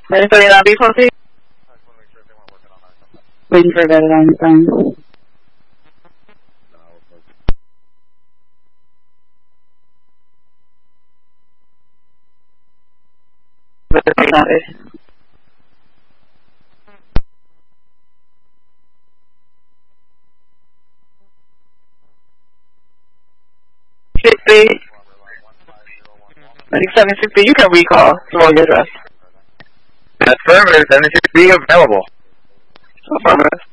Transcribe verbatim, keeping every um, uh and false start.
Ready for the B fourteen? Waiting for that on the phone. Sixty. Ninety-seven sixty. You can recall. Roll your address. Affirmative. seven sixty available. Affirmative.